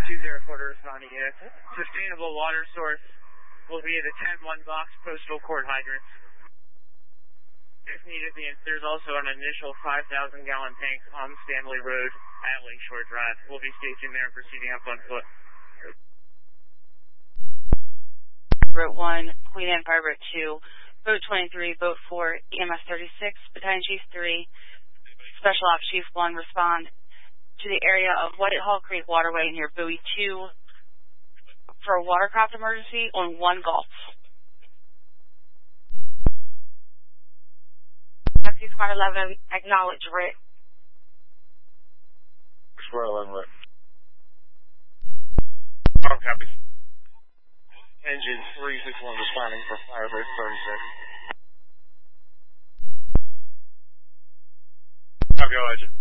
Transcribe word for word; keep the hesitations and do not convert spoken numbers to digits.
two zero four to responding units. Sustainable water source will be the ten one box postal court hydrants. If needed, there's also an initial five thousand gallon tank on Stanley Road at Lakeshore Drive. We'll be stationed there and proceeding up on foot. Route one, Queen Anne Fire Boat two, Boat twenty-three, Boat four, E M S thirty-six, Battalion Chief three, Special Ops Chief one respond to the area of Whitehall Creek Waterway near Buoy two for a watercraft emergency on one Gulf. Taxi Squad eleven, acknowledge Rick. Squad eleven, Rick. Oh, copy. Engine three six one responding for Firebird thirty-six. Copy, Elijah.